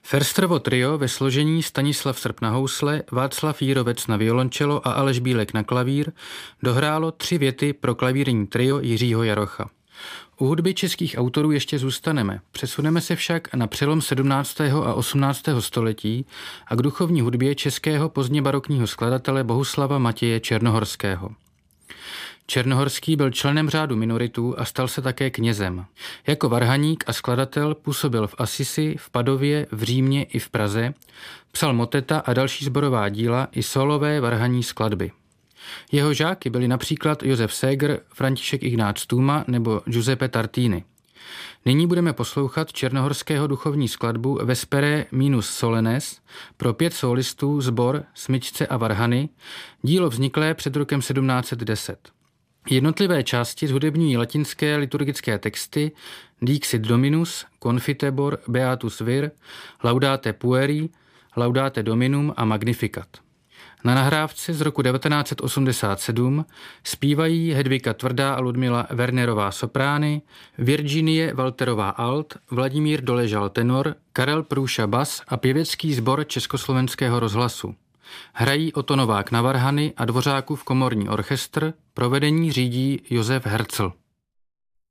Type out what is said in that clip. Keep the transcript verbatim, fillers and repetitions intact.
Ferstrovo trio ve složení Stanislav Srp na housle, Václav Jírovec na violončelo a Aleš Bílek na klavír dohrálo tři věty pro klavírní trio Jiřího Jarocha. U hudby českých autorů ještě zůstaneme, přesuneme se však na přelom sedmnáctého a osmnáctého století a k duchovní hudbě českého pozdně barokního skladatele Bohuslava Matěje Černohorského. Černohorský byl členem řádu minoritů a stal se také knězem. Jako varhaník a skladatel působil v Asisi, v Padově, v Římě i v Praze, psal moteta a další sborová díla i solové varhaní skladby. Jeho žáky byli například Josef Seger, František Ignác Tůma nebo Giuseppe Tartini. Nyní budeme poslouchat černohorského duchovní skladbu Vespere minus solenes pro pět solistů, sbor, smyčce a varhany, dílo vzniklé před rokem sedmnáct set deset. Jednotlivé části zhudebňují latinské liturgické texty Dixit Dominus, Confitebor, Beatus Vir, Laudate Pueri, Laudate Dominum a Magnificat. Na nahrávce z roku devatenáct set osmdesát sedm zpívají Hedvika Tvrdá a Ludmila Wernerová soprány, Virginie Walterová alt, Vladimír Doležal tenor, Karel Průša bas a pěvecký sbor Československého rozhlasu. Hrají Otto Novák na varhany a Dvořákův komorní orchestr, provedení řídí Josef Hercl.